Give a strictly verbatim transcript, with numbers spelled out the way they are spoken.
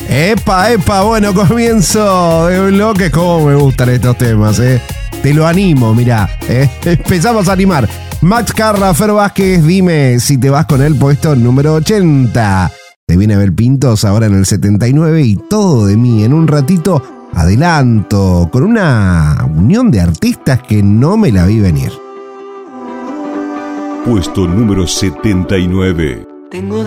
Epa, epa, bueno, comienzo de bloque. Cómo me gustan estos temas, eh. Te lo animo, mirá. Eh. Empezamos a animar. Max Carra, Fer Vázquez, dime si te vas con el puesto número ochenta. Te viene Abel Pintos ahora en el setenta y nueve y Todo de mí en un ratito. Adelanto, con una unión de artistas que no me la vi venir. Puesto número setenta y nueve. Tengo